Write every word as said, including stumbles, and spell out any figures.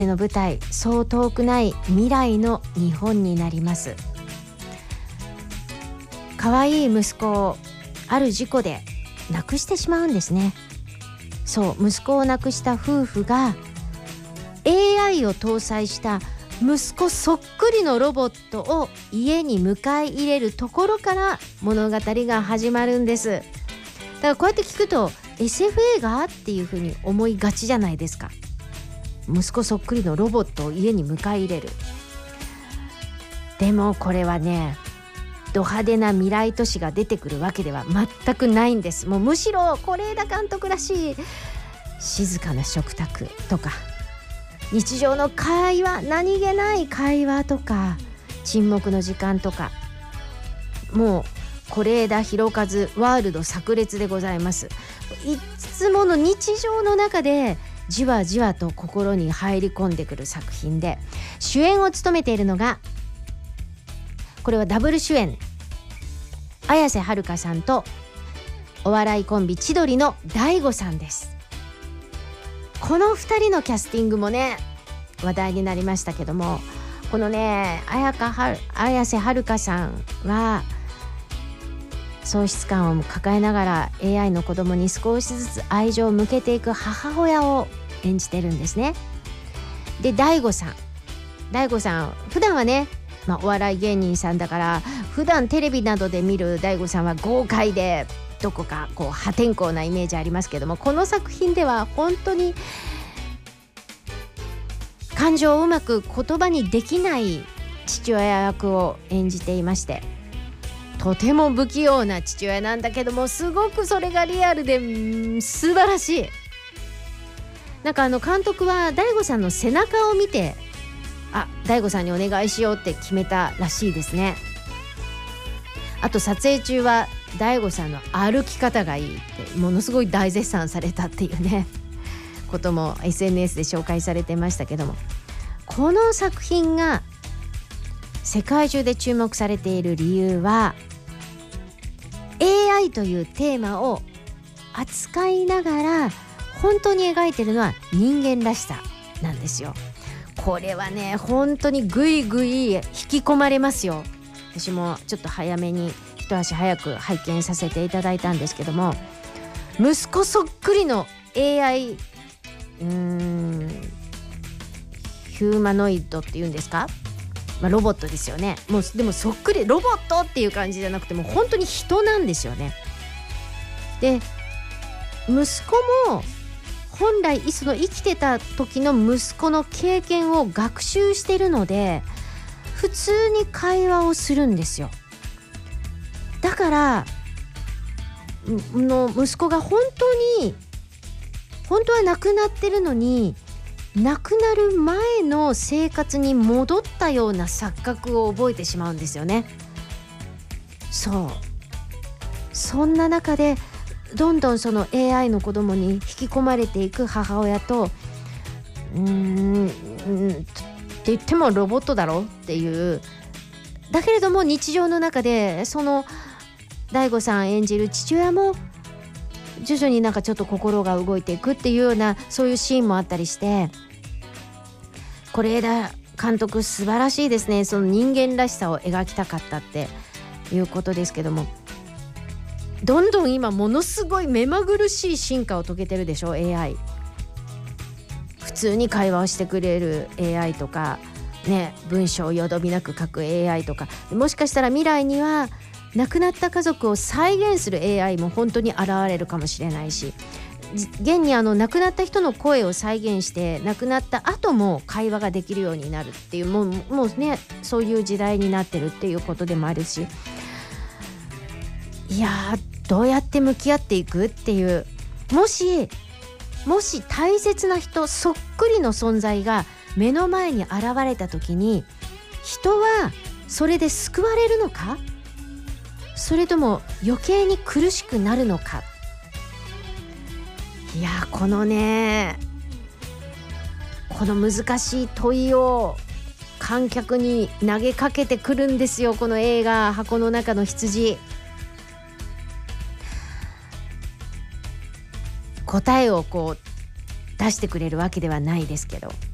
の舞台、そう遠くない未来の日本になります。可愛い息子をある事故で亡くしてしまうんですね。そう、息子を亡くした夫婦が エーアイ を搭載した息子そっくりのロボットを家に迎え入れるところから物語が始まるんです。だからこうやって聞くと エスエフ 映画っていう風に思いがちじゃないですか。息子そっくりのロボットを家に迎え入れる。でもこれはね、ド派手な未来都市が出てくるわけでは全くないんです。もうむしろ是枝監督らしい静かな食卓とか、日常の会話、何気ない会話とか、沈黙の時間とか、もう是枝裕和ワールド炸裂でございます。いつもの日常の中でじわじわと心に入り込んでくる作品で、主演を務めているのが、これはダブル主演、綾瀬はるかさんとお笑いコンビ千鳥の大悟さんです。このふたりのキャスティングもね話題になりましたけども、このね綾かは綾瀬はるかさんは喪失感を抱えながら エーアイ の子供に少しずつ愛情を向けていく母親を演じてるんですね。で、大悟さん大悟さん普段はね、まあ、お笑い芸人さんだから、普段テレビなどで見る大悟さんは豪快でどこかこう破天荒なイメージありますけども、この作品では本当に感情をうまく言葉にできない父親役を演じていまして、とても不器用な父親なんだけども、すごくそれがリアルで、うん、素晴らしい。なんかあの監督は大悟さんの背中を見て、あ、大悟さんにお願いしようって決めたらしいですね。あと撮影中は大悟さんの歩き方がいいってものすごい大絶賛されたっていうねことも エスエヌエス で紹介されてましたけども、この作品が世界中で注目されている理由は、 エーアイ というテーマを扱いながら本当に描いてるのは人間らしさなんですよ。これはね本当にぐいぐい引き込まれますよ。私もちょっと早めに一足早く拝見させていただいたんですけども、息子そっくりの エーアイ うーんヒューマノイドっていうんですか、まあ、ロボットですよね。もうでもそっくりロボットっていう感じじゃなくて、もう本当に人なんですよね。で、息子も本来その生きてた時の息子の経験を学習してるので、普通に会話をするんですよ。だからの息子が本当に本当は亡くなってるのに、亡くなる前の生活に戻ったような錯覚を覚えてしまうんですよね。そうそんな中でどんどんその エーアイ の子供に引き込まれていく母親と、うーんって言ってもロボットだろっていう、だけれども日常の中でその大悟さん演じる父親も徐々になんかちょっと心が動いていくっていうような、そういうシーンもあったりして、是枝監督素晴らしいですね。その人間らしさを描きたかったっていうことですけども、どんどん今ものすごい目まぐるしい進化を遂げてるでしょ エーアイ。 普通に会話をしてくれる エーアイ とかね、文章をよどみなく書く エーアイ とか、もしかしたら未来には亡くなった家族を再現する エーアイ も本当に現れるかもしれないし、現にあの亡くなった人の声を再現して亡くなった後も会話ができるようになるっていう、もう、もうね、そういう時代になってるっていうことでもあるし、いやーどうやって向き合っていくっていう、もしもし大切な人そっくりの存在が目の前に現れた時に、人はそれで救われるのか、それとも余計に苦しくなるのか。いやーこのねこの難しい問いを観客に投げかけてくるんですよ、この映画箱の中の羊。答えをこう出してくれるわけではないですけど、